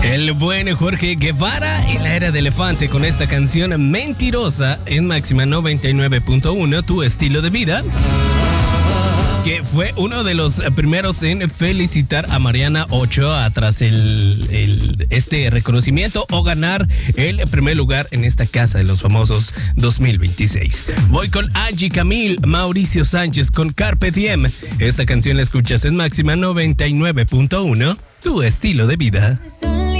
El buen Jorge Guevara y la era de elefante con esta canción Mentirosa en Máxima 99.1, tu estilo de vida. Que fue uno de los primeros en felicitar a Mariana Ochoa tras este reconocimiento o ganar el primer lugar en esta Casa de los Famosos 2026. Voy con Angie Camil, Mauricio Sánchez con Carpe Diem. Esta canción la escuchas en Máxima 99.1, tu estilo de vida.